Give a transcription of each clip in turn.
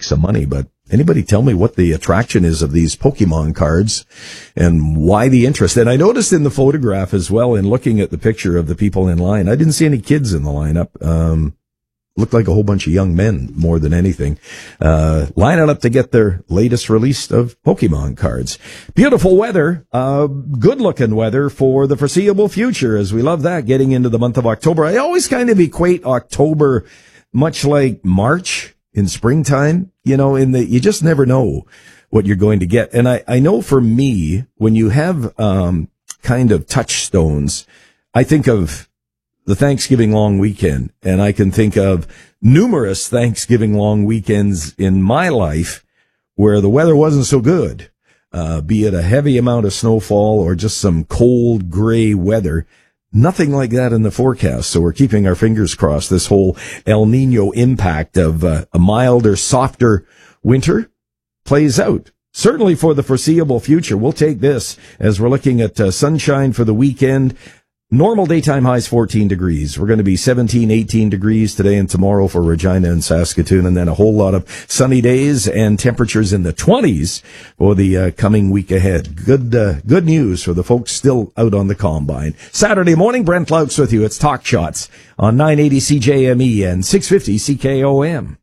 some money, but anybody tell me what the attraction is of these Pokemon cards and why the interest? And I noticed in the photograph as well, in looking at the picture of the people in line, I didn't see any kids in the lineup. Looked like a whole bunch of young men more than anything, lining up to get their latest release of Pokemon cards. Beautiful weather, good looking weather for the foreseeable future, as we love that getting into the month of October. I always kind of equate October much like March in springtime, you just never know what you're going to get. And I know for me, when you have, kind of touchstones, I think of the Thanksgiving long weekend, and I can think of numerous Thanksgiving long weekends in my life where the weather wasn't so good, be it a heavy amount of snowfall or just some cold gray weather. Nothing like that in the forecast, so we're keeping our fingers crossed. This whole El Nino impact of a milder, softer winter plays out. Certainly for the foreseeable future, we'll take this as we're looking at sunshine for the weekend. Normal daytime highs 14 degrees. We're going to be 17, 18 degrees today and tomorrow for Regina and Saskatoon, and then a whole lot of sunny days and temperatures in the 20s for the coming week ahead. Good news for the folks still out on the combine. Saturday morning, Brent Louts with you. It's Talk Shots on 980 CJME and 650 CKOM.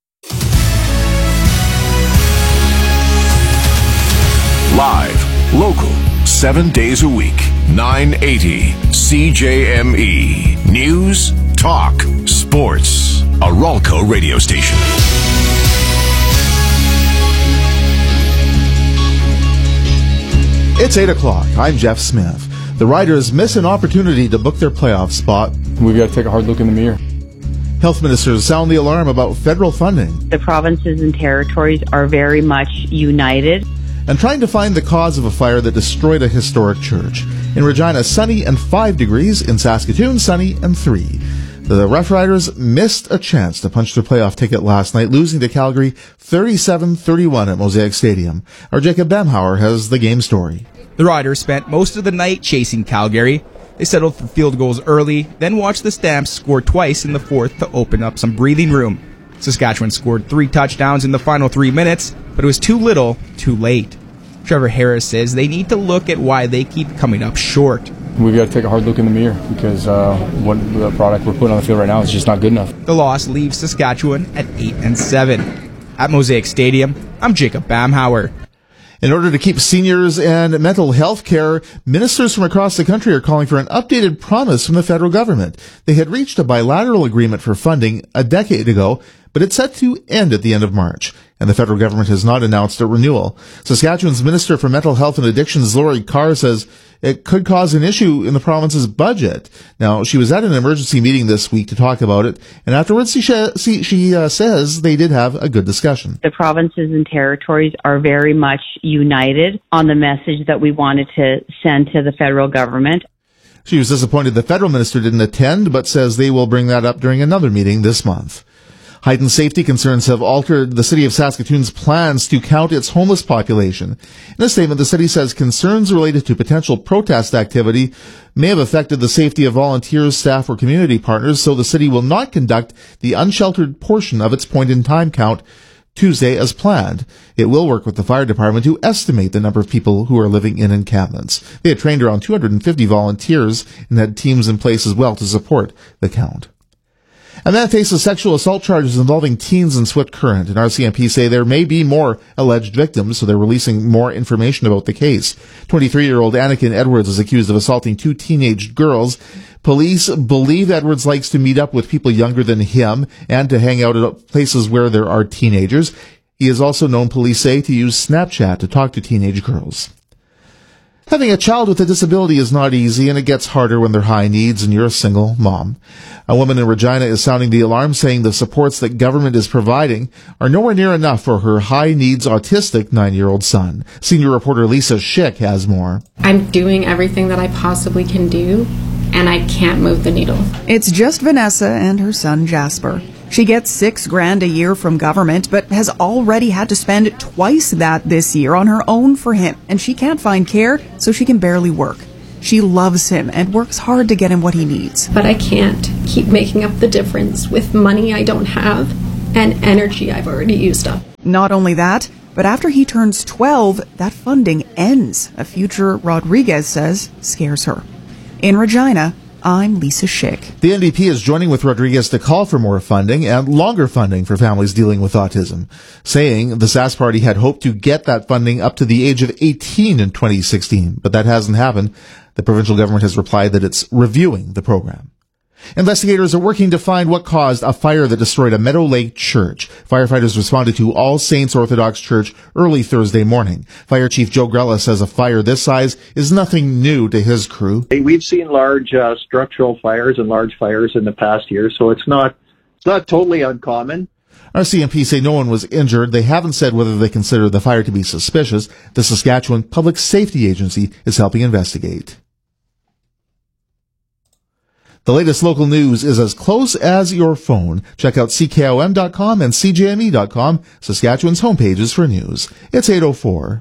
Live, local, 7 days a week. 980 CJME. News, talk, sports. A Ralco radio station. It's 8 o'clock. I'm Jeff Smith. The Riders miss an opportunity to book their playoff spot. We've got to take a hard look in the mirror. Health ministers sound the alarm about federal funding. The provinces and territories are very much united. And trying to find the cause of a fire that destroyed a historic church. In Regina, sunny and 5 degrees. In Saskatoon, sunny and 3. The Rough Riders missed a chance to punch their playoff ticket last night, losing to Calgary 37-31 at Mosaic Stadium. Our Jacob Bamhauer has the game story. The Riders spent most of the night chasing Calgary. They settled for field goals early, then watched the Stamps score twice in the fourth to open up some breathing room. Saskatchewan scored 3 touchdowns in the final 3 minutes, but it was too little, too late. Trevor Harris says they need to look at why they keep coming up short. We've got to take a hard look in the mirror because what the product we're putting on the field right now is just not good enough. The loss leaves Saskatchewan at 8-7. At Mosaic Stadium, I'm Jacob Bamhauer. In order to keep seniors and mental health care, ministers from across the country are calling for an updated promise from the federal government. They had reached a bilateral agreement for funding a decade ago, but it's set to end at the end of March, and the federal government has not announced a renewal. Saskatchewan's Minister for Mental Health and Addictions, Lori Carr, says it could cause an issue in the province's budget. Now, she was at an emergency meeting this week to talk about it, and afterwards she says they did have a good discussion. The provinces and territories are very much united on the message that we wanted to send to the federal government. She was disappointed the federal minister didn't attend, but says they will bring that up during another meeting this month. Heightened safety concerns have altered the city of Saskatoon's plans to count its homeless population. In a statement, the city says concerns related to potential protest activity may have affected the safety of volunteers, staff, or community partners, so the city will not conduct the unsheltered portion of its point-in-time count Tuesday as planned. It will work with the fire department to estimate the number of people who are living in encampments. They had trained around 250 volunteers and had teams in place as well to support the count. A man faces sexual assault charges involving teens in Swift Current, and RCMP say there may be more alleged victims, so they're releasing more information about the case. 23-year-old Anakin Edwards is accused of assaulting 2 teenage girls. Police believe Edwards likes to meet up with people younger than him and to hang out at places where there are teenagers. He is also known, police say, to use Snapchat to talk to teenage girls. Having a child with a disability is not easy, and it gets harder when they're high needs and you're a single mom. A woman in Regina is sounding the alarm, saying the supports that government is providing are nowhere near enough for her high-needs autistic 9-year-old son. Senior reporter Lisa Schick has more. I'm doing everything that I possibly can do, and I can't move the needle. It's just Vanessa and her son Jasper. She gets $6,000 a year from government, but has already had to spend twice that this year on her own for him, and she can't find care, so she can barely work. She loves him and works hard to get him what he needs. But I can't keep making up the difference with money I don't have and energy I've already used up. Not only that, but after he turns 12, that funding ends. A future Rodriguez says scares her. In Regina, I'm Lisa Schick. The NDP is joining with Rodriguez to call for more funding and longer funding for families dealing with autism, saying the Sask Party had hoped to get that funding up to the age of 18 in 2016, but that hasn't happened. The provincial government has replied that it's reviewing the program. Investigators are working to find what caused a fire that destroyed a Meadow Lake church. Firefighters responded to All Saints Orthodox Church early Thursday morning. Fire Chief Joe Grella says a fire this size is nothing new to his crew. We've seen large structural fires and large fires in the past year, so it's not totally uncommon. RCMP say no one was injured. They haven't said whether they consider the fire to be suspicious. The Saskatchewan Public Safety Agency is helping investigate. The latest local news is as close as your phone. Check out CKOM.com and CJME.com, Saskatchewan's homepages for news. It's 8:04.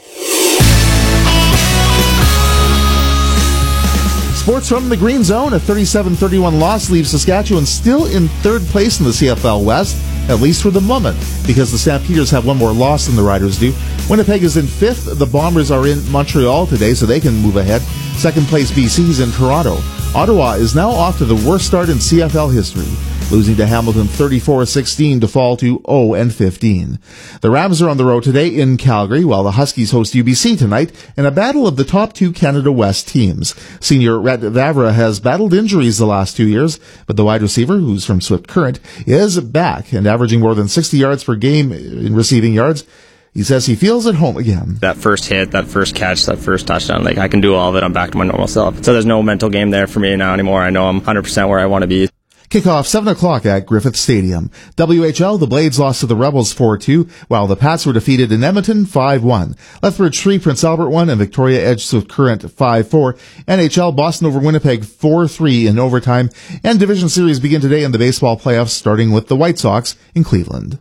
Sports from the Green Zone. A 37-31 loss leaves Saskatchewan still in third place in the CFL West, at least for the moment, because the Stampeders have one more loss than the Riders do. Winnipeg is in fifth. The Bombers are in Montreal today, so they can move ahead. Second place BC is in Toronto. Ottawa is now off to the worst start in CFL history, losing to Hamilton 34-16 to fall to 0-15. The Rams are on the road today in Calgary, while the Huskies host UBC tonight in a battle of the top two Canada West teams. Senior Rhett Vavra has battled injuries the last 2 years, but the wide receiver, who's from Swift Current, is back and averaging more than 60 yards per game in receiving yards. He says he feels at home again. That first hit, that first catch, that first touchdown, I can do all of it. I'm back to my normal self. So there's no mental game there for me now anymore. I know I'm 100% where I want to be. Kickoff 7 o'clock at Griffith Stadium. WHL, the Blades lost to the Rebels 4-2, while the Pats were defeated in Edmonton 5-1. Lethbridge 3, Prince Albert 1, and Victoria edged Swift Current 5-4. NHL, Boston over Winnipeg 4-3 in overtime. And division series begin today in the baseball playoffs, starting with the White Sox in Cleveland.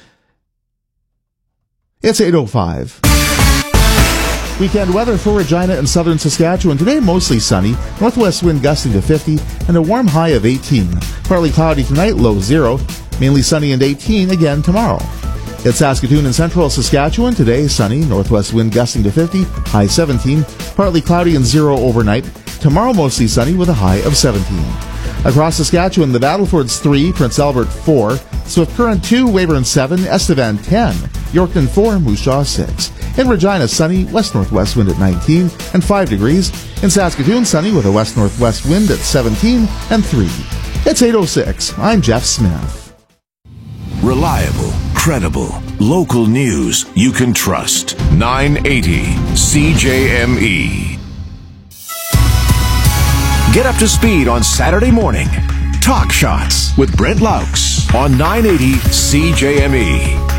It's 8:05. Weekend weather for Regina and southern Saskatchewan. Today, mostly sunny. Northwest wind gusting to 50 and a warm high of 18. Partly cloudy tonight, low 0. Mainly sunny and 18 again tomorrow. It's Saskatoon and central Saskatchewan. Today, sunny. Northwest wind gusting to 50, high 17. Partly cloudy and 0 overnight. Tomorrow, mostly sunny with a high of 17. Across Saskatchewan, the Battlefords 3, Prince Albert 4, Swift Current 2, Weyburn 7, Estevan 10, Yorkton 4, Moose Jaw 6. In Regina, sunny, west-northwest wind at 19 and 5 degrees. In Saskatoon, sunny with a west-northwest wind at 17 and 3. It's 8:06. I'm Jeff Smith. Reliable, credible, local news you can trust. 980 CJME. Get up to speed on Saturday morning. Talk Shots with Brent Laux on 980 CJME.